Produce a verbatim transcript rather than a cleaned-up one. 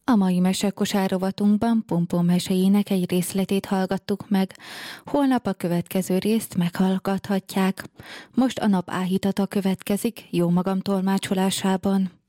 A mai mesekosár rovatunkban Pompom meséjének egy részletét hallgattuk meg. Holnap a következő részt meghallgathatják. Most a nap áhítata következik, jó magam tolmácsolásában.